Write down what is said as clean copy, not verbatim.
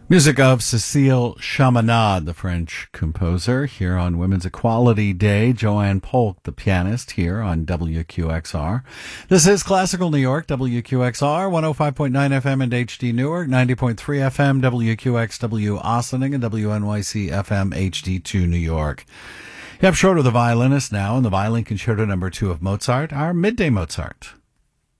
Music of Cécile Chaminade, the French composer, here on Women's Equality Day. Joanne Polk, the pianist, here on WQXR. This is Classical New York, WQXR, 105.9 FM and HD Newark, 90.3 FM, WQXW Ossining, and WNYC FM HD2 New York. Yep, Schroeder, the violinist now, in the Violin Concerto No. 2 of Mozart, our Midday Mozart.